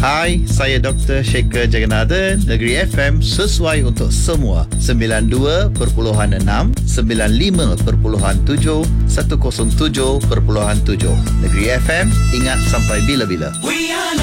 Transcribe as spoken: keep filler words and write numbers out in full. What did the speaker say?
Hai, saya Doktor Shekhar Jagannathan. Negeri F M sesuai untuk semua. sembilan puluh dua perpuluhan enam, sembilan puluh lima perpuluhan tujuh, seratus tujuh perpuluhan tujuh. Negeri F M, ingat sampai bila-bila.